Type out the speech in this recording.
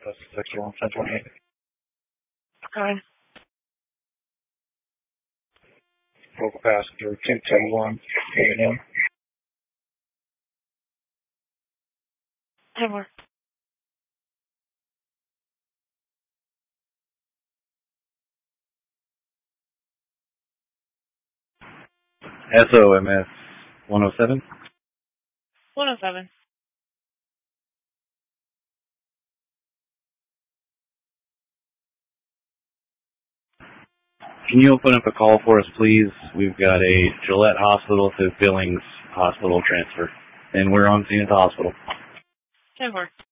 That's 61 1028. Okay. Local passenger 221 A&M. Hey, more. SOMS 107. 107. Can you open up a call for us, please? We've got a Gillette Hospital to Billings Hospital transfer, and we're on scene at the hospital. Hey, more.